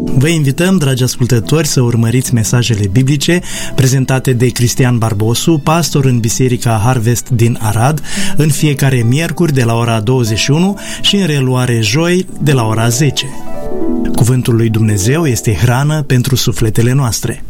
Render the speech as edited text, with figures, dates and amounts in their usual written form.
Vă invităm, dragi ascultători, să urmăriți mesajele biblice prezentate de Cristian Barbosu, pastor în Biserica Harvest din Arad, în fiecare miercuri de la ora 21 și în reluare joi de la ora 10. Cuvântul lui Dumnezeu este hrană pentru sufletele noastre.